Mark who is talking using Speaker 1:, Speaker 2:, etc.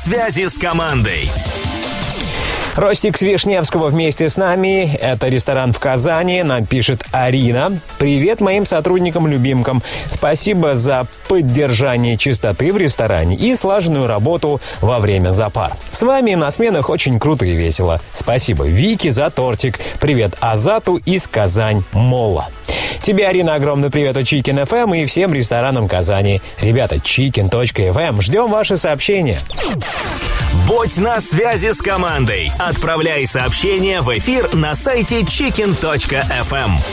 Speaker 1: связи с командой.
Speaker 2: Ростик с Вишневского вместе с нами. Это ресторан в Казани. Нам пишет Арина. Привет моим сотрудникам-любимкам. Спасибо за поддержание чистоты в ресторане и слаженную работу во время запар. С вами на сменах очень круто и весело. Спасибо Вике за тортик. Привет Азату из Казань-Молла. Тебе, Арина, огромный привет от Chicken FM и всем ресторанам Казани. Ребята, chicken.fm. Ждем ваши сообщения.
Speaker 1: Будь на связи с командой. Отправляй сообщения в эфир на сайте chicken.fm.